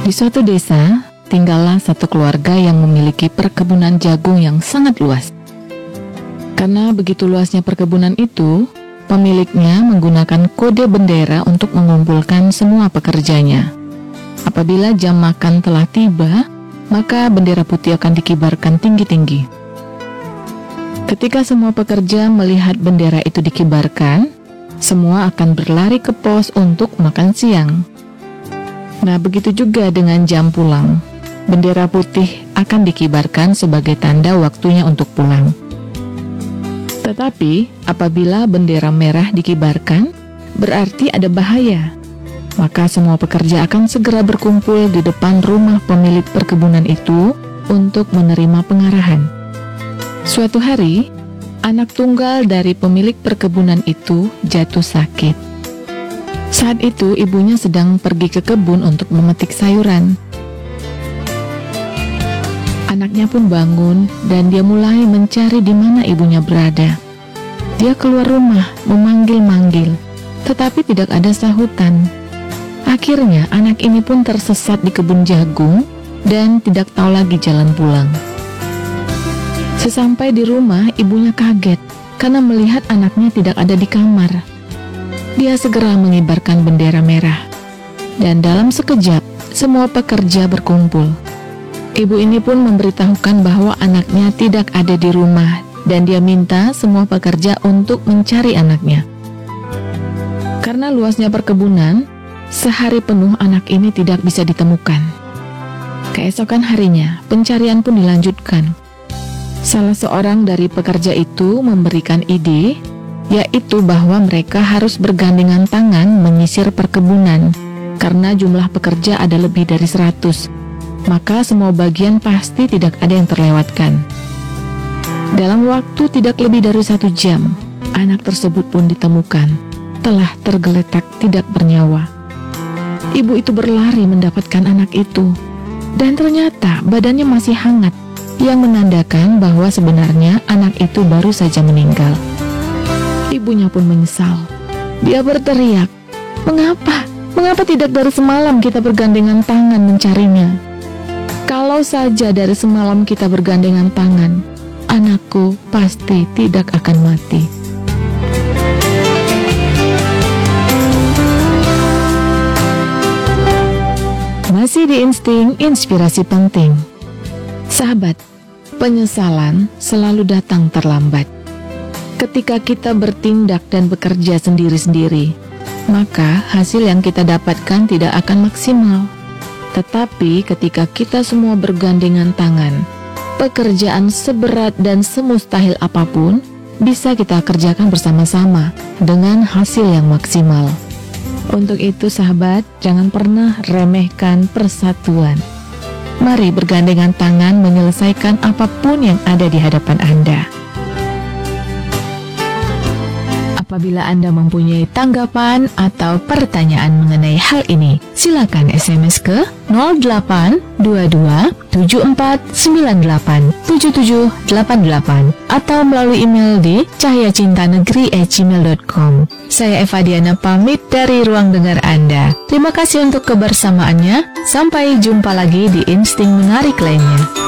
Di suatu desa, tinggallah satu keluarga yang memiliki perkebunan jagung yang sangat luas. Karena begitu luasnya perkebunan itu, pemiliknya menggunakan kode bendera untuk mengumpulkan semua pekerjanya. Apabila jam makan telah tiba, maka bendera putih akan dikibarkan tinggi-tinggi. Ketika semua pekerja melihat bendera itu dikibarkan, semua akan berlari ke pos untuk makan siang. Nah, begitu juga dengan jam pulang. Bendera putih akan dikibarkan sebagai tanda waktunya untuk pulang. Tetapi, apabila bendera merah dikibarkan, berarti ada bahaya. Maka semua pekerja akan segera berkumpul di depan rumah pemilik perkebunan itu untuk menerima pengarahan. Suatu hari, anak tunggal dari pemilik perkebunan itu jatuh sakit. Saat itu ibunya sedang pergi ke kebun untuk memetik sayuran. Anaknya pun bangun dan dia mulai mencari di mana ibunya berada. Dia keluar rumah memanggil-manggil, tetapi tidak ada sahutan. Akhirnya anak ini pun tersesat di kebun jagung dan tidak tahu lagi jalan pulang. Sesampai di rumah, ibunya kaget karena melihat anaknya tidak ada di kamar. Dia segera mengibarkan bendera merah, dan dalam sekejap, semua pekerja berkumpul. Ibu ini pun memberitahukan bahwa anaknya tidak ada di rumah, dan dia minta semua pekerja untuk mencari anaknya. Karena luasnya perkebunan, sehari penuh anak ini tidak bisa ditemukan. Keesokan harinya, pencarian pun dilanjutkan. Salah seorang dari pekerja itu memberikan ide, yaitu bahwa mereka harus bergandengan tangan menyisir perkebunan. Karena jumlah pekerja ada lebih dari 100, maka semua bagian pasti tidak ada yang terlewatkan. Dalam waktu tidak lebih dari 1 jam, anak tersebut pun ditemukan, telah tergeletak tidak bernyawa. Ibu itu berlari mendapatkan anak itu, dan ternyata badannya masih hangat, yang menandakan bahwa sebenarnya anak itu baru saja meninggal. Ibunya pun menyesal. Dia berteriak, "Mengapa? Mengapa tidak dari semalam kita bergandengan tangan mencarinya? Kalau saja dari semalam kita bergandengan tangan, anakku pasti tidak akan mati." Masih di Insting Inspirasi Penting. Sahabat, penyesalan selalu datang terlambat. Ketika kita bertindak dan bekerja sendiri-sendiri, maka hasil yang kita dapatkan tidak akan maksimal. Tetapi ketika kita semua bergandengan tangan, pekerjaan seberat dan semustahil apapun bisa kita kerjakan bersama-sama dengan hasil yang maksimal. Untuk itu sahabat, jangan pernah remehkan persatuan. Mari bergandengan tangan menyelesaikan apapun yang ada di hadapan Anda. Apabila Anda mempunyai tanggapan atau pertanyaan mengenai hal ini, silakan SMS ke 0822 2498 7788 atau melalui email di cahyacintanegeri@gmail.com. Saya Eva Diana pamit dari ruang dengar Anda. Terima kasih untuk kebersamaannya. Sampai jumpa lagi di Insting Menarik lainnya.